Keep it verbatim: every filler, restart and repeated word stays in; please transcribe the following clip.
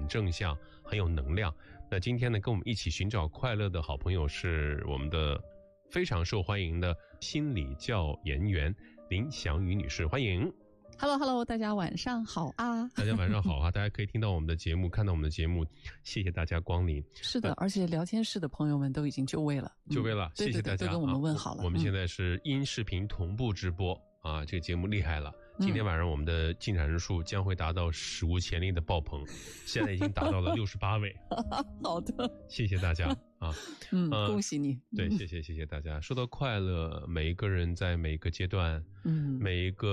很正向，很有能量。那今天呢，跟我们一起寻找快乐的好朋友是我们的非常受欢迎的心理教研员林翔宇女士，欢迎。 Hello Hello， 大家晚上好啊！ 大家晚上好啊！大家可以听到我们的节目，看到我们的节目，谢谢大家光临。 是的，呃、而且聊天室的朋友们都已经就位了， 就位了，嗯、谢谢大家， 对对对都跟我们问好了。 啊、我, 我们现在是音视频同步直播、嗯、啊，这个节目厉害了。今天晚上我们的进场人数将会达到史无前例的爆棚，现在已经达到了六十八位。 好的， 谢谢大家啊！ 嗯，呃、恭喜你。 对，谢谢谢谢大家。说到快乐，每一个人在每一个阶段，嗯，每一个。